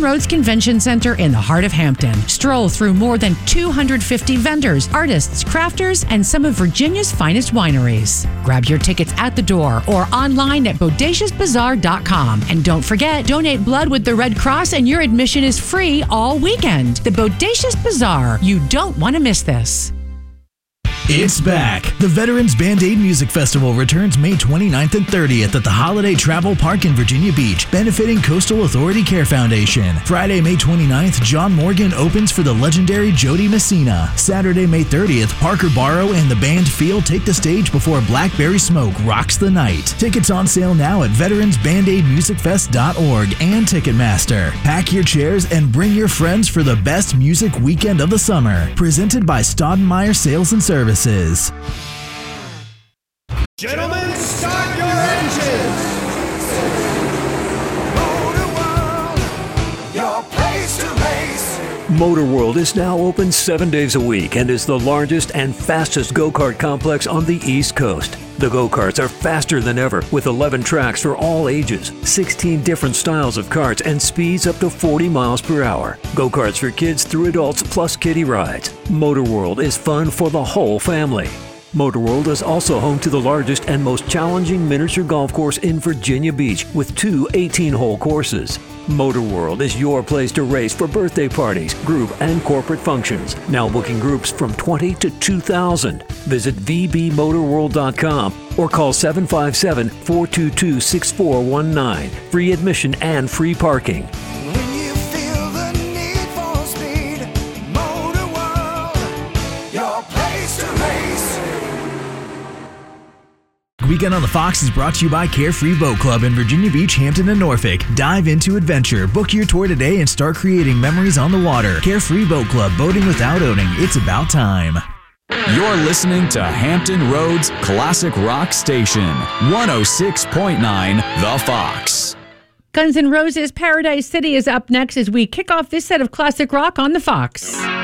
Roads Convention Center in the heart of Hampton. Stroll through more than 250 vendors, artists, crafters, and some of Virginia's finest wineries. Grab your tickets at the door or online at bodaciousbazaar.com. And don't forget, donate blood with the Red Cross and your admission is free all weekend. The Bodacious Bazaar. You don't want to miss this. It's back. The Veterans Band-Aid Music Festival returns May 29th and 30th at the Holiday Travel Park in Virginia Beach, benefiting Coastal Authority Care Foundation. Friday, May 29th, John Morgan opens for the legendary Jody Messina. Saturday, May 30th, Parker Barrow and the band Feel take the stage before Blackberry Smoke rocks the night. Tickets on sale now at veteransbandaidmusicfest.org and Ticketmaster. Pack your chairs and bring your friends for the best music weekend of the summer. Presented by Staudenmeyer Sales and Services. Gentlemen, start your engines! Motor World, your place to race. Motor World is now open 7 days a week and is the largest and fastest go-kart complex on the East Coast. The go-karts are faster than ever with 11 tracks for all ages, 16 different styles of karts, and speeds up to 40 miles per hour. Go-karts for kids through adults plus kiddie rides. Motor World is fun for the whole family. Motor World is also home to the largest and most challenging miniature golf course in Virginia Beach with 2 18-hole courses. Motor World is your place to race for birthday parties, group, and corporate functions. Now booking groups from 20 to 2,000. Visit vbmotorworld.com or call 757-422-6419. Free admission and free parking. When you feel the need for speed, Motor World, your place to race. Weekend on the Fox is brought to you by Carefree Boat Club in Virginia Beach, Hampton, and Norfolk. Dive into adventure. Book your tour today and start creating memories on the water. Carefree Boat Club, boating without owning. It's about time. You're listening to Hampton Roads Classic Rock Station, 106.9 The Fox. Guns N' Roses' Paradise City is up next as we kick off this set of classic rock on the Fox.